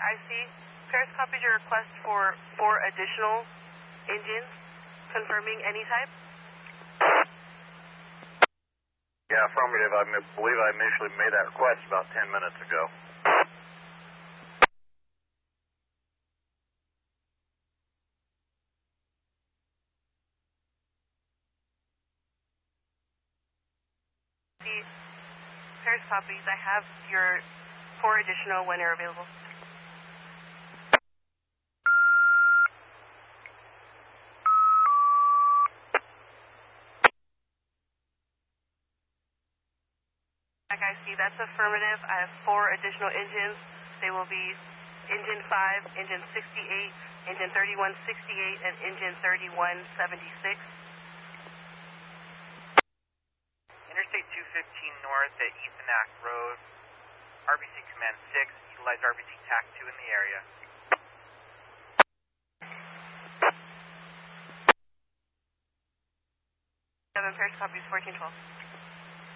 IC. Paris copies your request for 4 additional engines, confirming any type. Yeah, affirmative. I believe I initially made that request about 10 minutes ago. Paris copies. I have your 4 additional when they're available. I see, that's affirmative. I have 4 additional engines. They will be engine 5, engine 68, engine 3168, and engine 3176. Interstate 215 north at Ethan Act Road, RBC Command 6, utilize RBC TAC 2 in the area. 7 Paris copies, 1412.